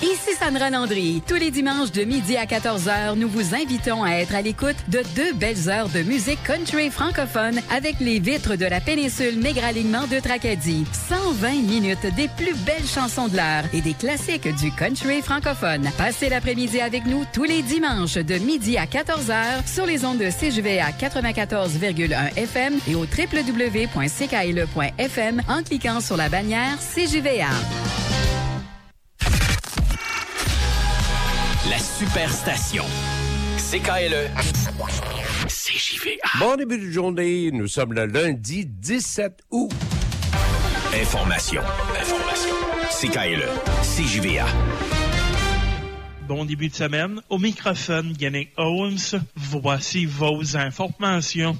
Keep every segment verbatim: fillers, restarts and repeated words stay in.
Ici Sandra Landry. Tous les dimanches de midi à quatorze heures, nous vous invitons à être à l'écoute de deux belles heures de musique country francophone avec les vitres de la péninsule Maigre-Alignement de Tracadie. cent vingt minutes des plus belles chansons de l'heure et des classiques du country francophone. Passez l'après-midi avec nous tous les dimanches de midi à quatorze heures sur les ondes de C J V A quatre-vingt-quatorze virgule un F M et au w w w point c k l e point f m en cliquant sur la bannière C J V A. La Superstation. C K L E. C J V A. Bon début de journée. Nous sommes le lundi dix-sept août. Information. Information. C K L E. C J V A. Bon début de semaine. Au microphone, Yannick Holmes. Voici vos informations.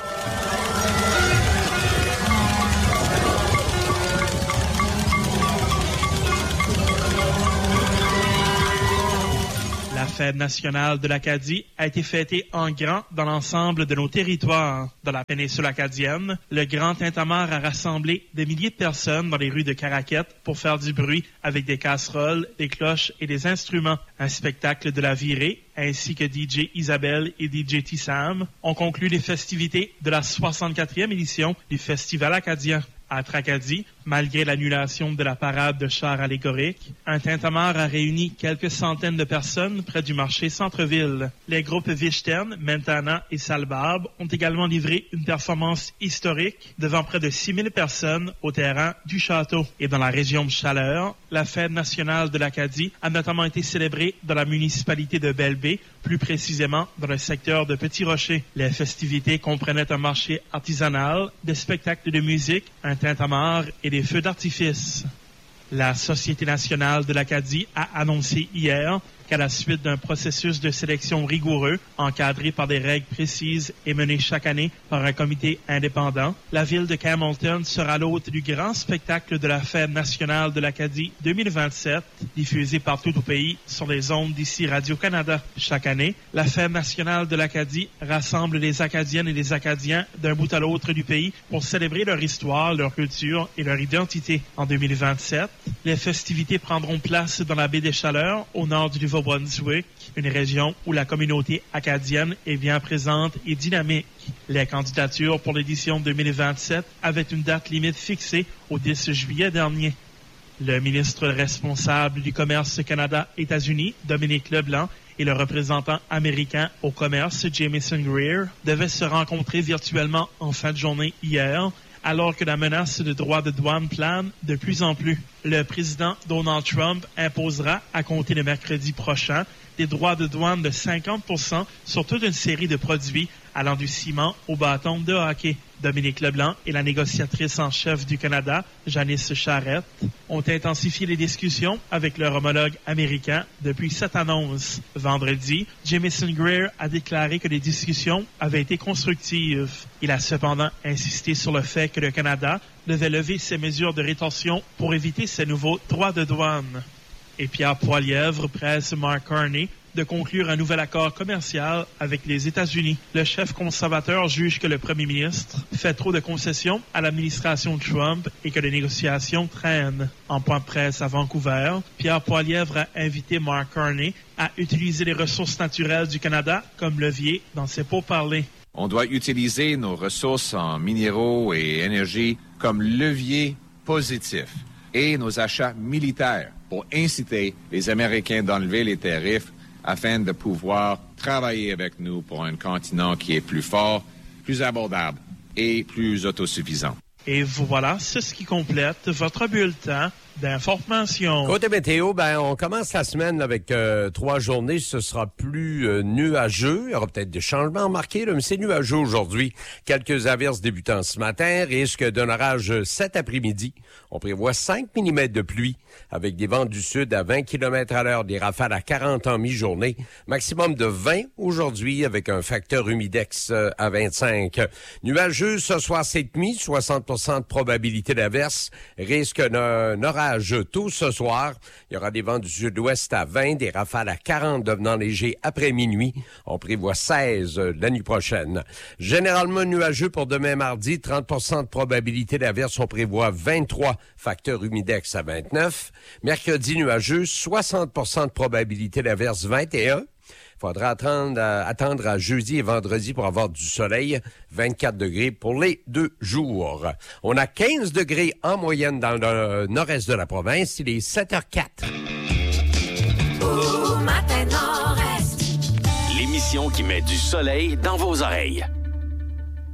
La Fête nationale de l'Acadie a été fêtée en grand dans l'ensemble de nos territoires. Dans la péninsule acadienne, le Grand Tintamarre a rassemblé des milliers de personnes dans les rues de Caraquette pour faire du bruit avec des casseroles, des cloches et des instruments. Un spectacle de la virée, ainsi que D J Isabelle et D J Tissam, ont conclu les festivités de la soixante-quatrième édition du Festival acadien. À Tracadie, malgré l'annulation de la parade de chars allégoriques, un tintamarre a réuni quelques centaines de personnes près du marché centre-ville. Les groupes Vichten, Mentana et Salbarbe ont également livré une performance historique devant près de six mille personnes au terrain du château. Et dans la région de Chaleur, la Fête nationale de l'Acadie a notamment été célébrée dans la municipalité de Belle-Baie, plus précisément dans le secteur de Petit-Rocher. Les festivités comprenaient un marché artisanal, des spectacles de musique, un tintamarre et des feux d'artifice. La Société nationale de l'Acadie a annoncé hier qu'à la suite d'un processus de sélection rigoureux, encadré par des règles précises et mené chaque année par un comité indépendant, la ville de Campbellton sera l'hôte du grand spectacle de la Fête nationale de l'Acadie deux mille vingt-sept, diffusé partout au pays sur les ondes d'ici Radio-Canada. Chaque année, la Fête nationale de l'Acadie rassemble les Acadiennes et les Acadiens d'un bout à l'autre du pays pour célébrer leur histoire, leur culture et leur identité. En deux mille vingt-sept, les festivités prendront place dans la baie des Chaleurs, au nord du Nouveau-Brunswick, une région où la communauté acadienne est bien présente et dynamique. Les candidatures pour l'édition deux mille vingt-sept avaient une date limite fixée au dix juillet dernier. Le ministre responsable du commerce Canada-États-Unis, Dominique Leblanc, et le représentant américain au commerce, Jamieson Greer, devaient se rencontrer virtuellement en fin de journée hier, alors que la menace de droits de douane plane de plus en plus. Le président Donald Trump imposera, à compter le mercredi prochain, des droits de douane de cinquante pour cent sur toute une série de produits allant du ciment au bâton de hockey. Dominique Leblanc et la négociatrice en chef du Canada, Janice Charette, ont intensifié les discussions avec leur homologue américain depuis cette annonce. Vendredi, Jamieson Greer a déclaré que les discussions avaient été constructives. Il a cependant insisté sur le fait que le Canada devait lever ses mesures de rétorsion pour éviter ces nouveaux droits de douane. Et Pierre Poilievre presse Mark Carney de conclure un nouvel accord commercial avec les États-Unis. Le chef conservateur juge que le premier ministre fait trop de concessions à l'administration Trump et que les négociations traînent. En point de presse à Vancouver, Pierre Poilievre a invité Mark Carney à utiliser les ressources naturelles du Canada comme levier dans ses pourparlers. On doit utiliser nos ressources en minéraux et énergie comme levier positif et nos achats militaires pour inciter les Américains d'enlever les tarifs afin de pouvoir travailler avec nous pour un continent qui est plus fort, plus abordable et plus autosuffisant. Et voilà, c'est ce qui complète votre bulletin d'information. Côté météo, ben on commence la semaine avec euh, trois journées. Ce sera plus euh, nuageux. Il y aura peut-être des changements remarqués, là, mais c'est nuageux aujourd'hui. Quelques averses débutant ce matin. Risque d'un orage cet après-midi. On prévoit cinq millimètres de pluie avec des vents du sud à vingt kilomètres à l'heure, des rafales à quarante en mi-journée. Maximum de vingt aujourd'hui avec un facteur humidex euh, à vingt-cinq. Nuageux ce soir cette nuit, soixante pour cent de probabilité d'averse. Risque d'un orage orage tôt ce soir. Il y aura des vents du sud-ouest à vingt, des rafales à quarante devenant légers après minuit. On prévoit seize la nuit prochaine. Généralement nuageux pour demain mardi, trente pour cent de probabilité d'averse. On prévoit vingt-trois, facteur humidex à vingt-neuf. Mercredi nuageux, soixante pour cent de probabilité d'averse, vingt et un. Il faudra attendre à, attendre à jeudi et vendredi pour avoir du soleil. vingt-quatre degrés pour les deux jours. On a quinze degrés en moyenne dans le nord-est de la province. Il est sept heures quatre. L'émission qui met du soleil dans vos oreilles.